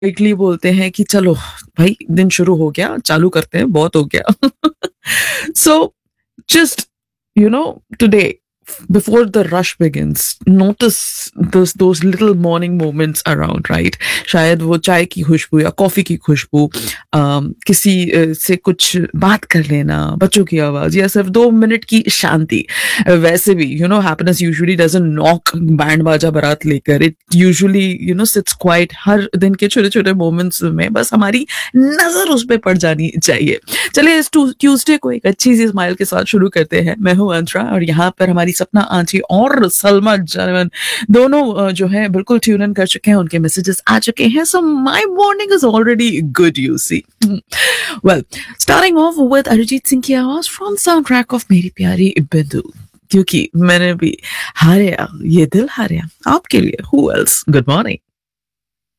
Quickly बोलते हैं कि चलो भाई दिन शुरू हो गया, चालू करते हैं, बहुत हो गया। So just, today, before the rush begins, notice those little morning moments around, right? शायद वो चाय की खुशबू या कॉफी की खुशबू, किसी से कुछ बात कर लेना, बच्चों की आवाज या सिर्फ 2 मिनट की शांति। वैसे भी happiness usually doesn't knock band बाजा बारात लेकर, इट यूजुअली सिट्स क्वाइट हर दिन के छोटे छोटे मोमेंट्स में, बस हमारी नजर उस पर पड़ जानी चाहिए। चलिए इस ट्यूसडे को एक अच्छी सी स्माइल के साथ शुरू करते हैं। मैं हूं अंतरा और यहाँ पर हमारी सपना आंटी और सलमा जानवन दोनों जो है बिल्कुल ट्यून इन कर चुके हैं, उनके मैसेजेस आ चुके हैं। So my morning is already good, you see. Well, starting of with Arijit Singh की आवाज फ्रॉम साउंड ट्रैक ऑफ मेरी प्यारी बिंदु, क्योंकि मैंने भी हारिया ये दिल हारिया आपके लिए। Who else? Good morning.